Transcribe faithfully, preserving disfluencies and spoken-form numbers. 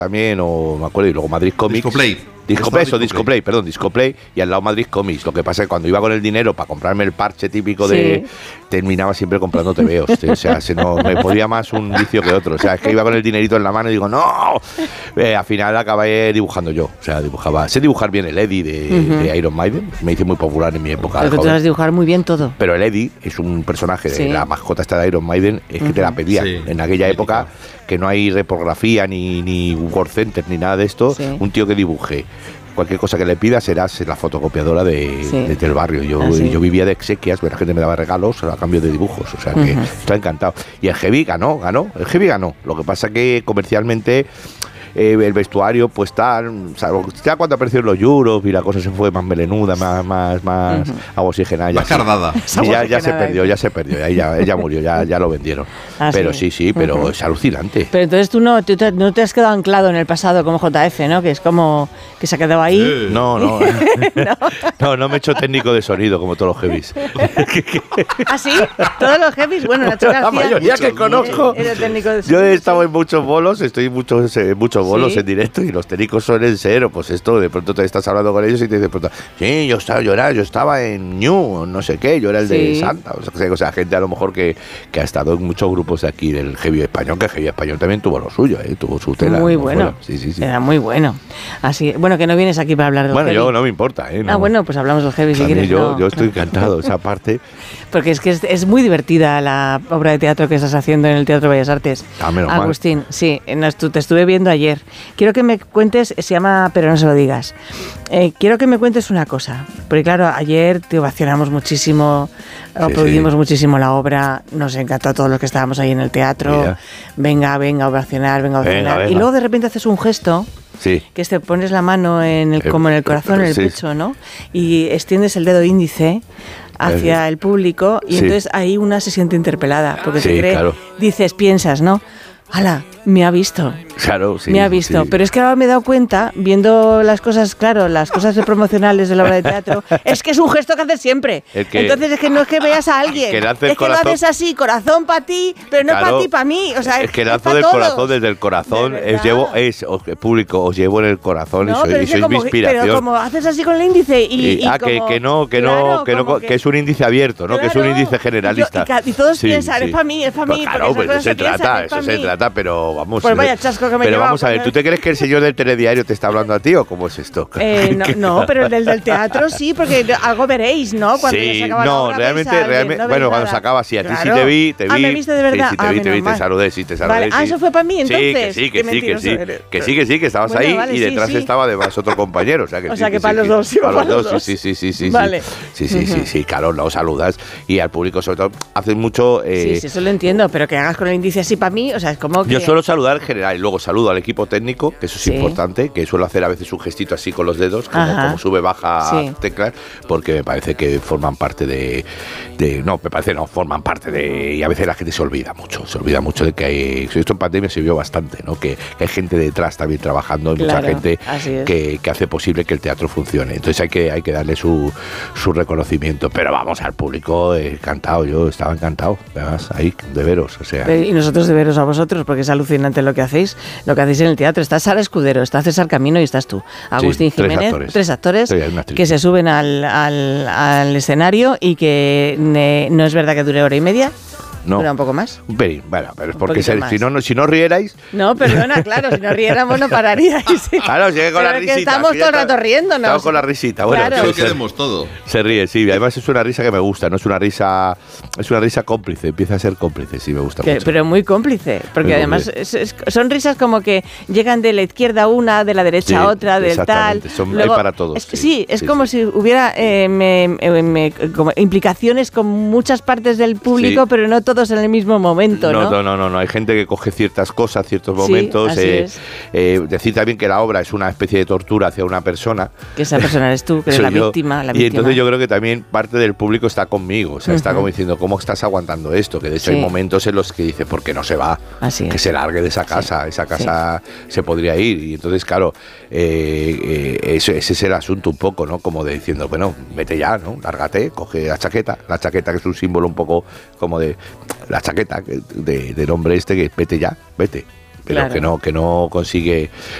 también, o me acuerdo, y luego Madrid Comics. Discoplay. Discoplay, eso, Discoplay, perdón, Discoplay, y al lado Madrid Comics. Lo que pasa es que cuando iba con el dinero para comprarme el parche típico de... Sí. Terminaba siempre comprando tebeos, o sea, se no, me podía más un vicio que otro. O sea, es que iba con el dinerito en la mano y digo, ¡no! Eh, al final acabé dibujando yo. O sea, dibujaba... Sé dibujar bien el Eddie de, uh-huh. de Iron Maiden. Me hice muy popular en mi época. Pero tú sabes dibujar muy bien todo. Pero el Eddie es un personaje, sí. de la mascota esta de Iron Maiden, es uh-huh. que te la pedían. Sí. En aquella sí, época, que no hay reprografía, ni, ni Word Center, ni nada de esto, sí. un tío que dibuje. Cualquier cosa que le pida serás la fotocopiadora de, sí. de, del barrio. Yo, ah, sí. yo vivía de exequias, pero la gente me daba regalos a cambio de dibujos. O sea que uh-huh. estoy encantado. Y el Heavy ganó, ganó. El Heavy ganó. Lo que pasa que comercialmente eh, el vestuario, pues tal. O sea, ya cuando aparecieron los Euros y la cosa se fue más melenuda, más, más, más uh-huh. oxigenada. Más cardada. Sí, ya, ya se perdió, ya se perdió. Ya, ya, ya murió, ya, ya lo vendieron. Ah, pero sí, sí, sí pero uh-huh. es alucinante. Pero entonces tú no, tú te, no te has quedado anclado en el pasado como J F, ¿no? Que es como que se ha quedado ahí. Sí. No, no. no. No, no me he hecho técnico de sonido como todos los heavies. ¿Ah, sí? ¿Todos los heavies? Bueno, Nacho García, la mayoría que conozco. Era técnico de sonido. Yo he estado en muchos bolos, estoy en muchos, eh, muchos bolos ¿sí? en directo y los técnicos suelen ser, pues esto, de pronto te estás hablando con ellos y te dicen, sí, yo estaba, yo era, yo estaba en New, no sé qué, yo era el sí. de Santa. O sea, o sea, gente a lo mejor que, que ha estado en muchos grupos de aquí del heavy español, que el heavy español también tuvo lo suyo, ¿eh? Tuvo su tela. Muy bueno. Sí, sí, sí. Era muy bueno. Así, bueno, que no vienes aquí para hablar de Bueno, heavy. yo no me importa, ¿eh? No. Ah, bueno, pues hablamos del heavy si quieres. Yo, no. yo estoy encantado de esa parte. Porque es que es, es muy divertida la obra de teatro que estás haciendo en el Teatro Bellas Artes. Ah, menos Agustín, mal. sí, te estuve viendo ayer. Quiero que me cuentes, se llama Pero no se lo digas. Eh, quiero que me cuentes una cosa. Porque claro, ayer te ovacionamos muchísimo, sí, aplaudimos sí. muchísimo la obra, nos encantó a todos los que estábamos ahí en el teatro. Mira. Venga, venga, a ovacionar, venga, a ovacionar. Venga, venga. Y luego de repente haces un gesto. Sí. Que te pones la mano en el, como en el corazón, en el sí. pecho, ¿no? Y extiendes el dedo índice hacia el público y sí. entonces ahí una se siente interpelada porque sí, se cree, claro. dices, piensas, ¿no? ¡Hala! Me ha visto. Claro, sí. Me ha visto. Sí. Pero es que ahora me he dado cuenta, viendo las cosas, claro, las cosas promocionales de la obra de teatro, es que es un gesto que haces siempre. Que, entonces es que no es que veas a alguien, que es que corazón, lo haces así, corazón para ti, pero no claro, para ti, para mí. O sea, es que lanzo del corazón, desde el corazón, de es, llevo, es os, público, os llevo en el corazón no, y sois, y sois como, mi inspiración. Pero como haces así con el índice y... y, y ah, como, que, que no, que claro, no, que, no que, que es un índice abierto, ¿no? Claro, que es un índice generalista. Y, yo, y, y todos sí, piensan, sí. es para mí, es para mí. Pues claro, pues eso se trata, eso se trata, pero vamos... Pues vaya chasco que me Pero vamos a ver, ¿tú te crees que el señor del telediario te está hablando a ti o cómo es esto? Eh, no, no, pero el del, del teatro sí, porque algo veréis, ¿no? Cuando sí, se acaba no, la obra, realmente, alguien, realmente no bueno, cuando nada. se acaba, sí, a ti claro. sí te vi, te vi. Ah, ¿me viste de verdad? Sí, sí te ah, vi, te vi, mal. te saludé, sí, te saludé. Vale. Sí. Ah, eso fue para mí, entonces. Sí, que sí, que sí, que sí, que sí, que sí, que estabas bueno, ahí vale, y detrás sí, sí. estaba además otro compañero, o sea que O sí, sea que que para sí, los dos, sí, para los dos, dos. sí, sí, sí, sí, vale. sí, sí, sí, sí, claro, lo saludas y al público sobre todo haces mucho. Sí, sí, eso lo entiendo, pero que hagas con el índice así para mí, o sea, es como que. Yo suelo saludar en general y luego saludo al equipo técnico, que eso es sí. importante, que suelo hacer a veces un gestito así con los dedos, como, como sube, baja sí. teclas, porque me parece que forman parte de, de. No, me parece no, forman parte de. Y a veces la gente se olvida mucho, se olvida mucho de que hay. Esto en pandemia se vio bastante, ¿no? Que, que hay gente detrás también trabajando, claro, mucha gente que, que hace posible que el teatro funcione. Entonces hay que, hay que darle su, su reconocimiento. Pero vamos, al público encantado, yo estaba encantado, además, ahí, de veros, o sea. Y nosotros de veros a vosotros, porque es alucinante lo que hacéis, lo que hacéis en el teatro. Está Sara Escudero, está César Camino y estás tú. Agustín sí, Jiménez, tres actores, tres actores sí, que se suben al, al, al escenario y que ne, no es verdad que dure hora y media. No. ¿Dura un poco más? Un pelín, bueno, pero es porque se, si, no, si no rierais... No, perdona, claro, si no riéramos no pararíais. Sí. Claro, sigue con pero la risita. Que estamos todo el rato riéndonos. Estamos con la risita, bueno. Claro. Eso queremos todo. Se ríe, sí, además es una risa que me gusta, no es una risa... Es una risa cómplice, empieza a ser cómplice, sí, me gusta que, mucho. Pero muy cómplice, porque muy además es, es, son risas como que llegan de la izquierda una, de la derecha sí, otra, del tal... Son, luego, hay para todos. Es, sí, sí, es sí, como sí. si hubiera eh, me, me, como implicaciones con muchas partes del público, sí. pero no todos en el mismo momento. Momento, ¿no? No, no, no, no, hay gente que coge ciertas cosas, ciertos momentos. Sí, eh, eh, decir también que la obra es una especie de tortura hacia una persona. Que esa persona eres tú, que eres la yo. víctima, la y víctima. entonces yo creo que también parte del público está conmigo, o sea, uh-huh. está como diciendo, ¿cómo estás aguantando esto? Que de hecho sí. hay momentos en los que dice, ¿por qué no se va? Así que es. se largue de esa casa, sí. esa casa sí. se podría ir. Y entonces, claro, eh, eh, ese, ese es el asunto un poco, ¿no? Como de diciendo, bueno, vete ya, ¿no? Lárgate, coge la chaqueta, la chaqueta que es un símbolo un poco como de la chaqueta de, de del hombre este que vete ya, vete, pero claro. que no que no consigue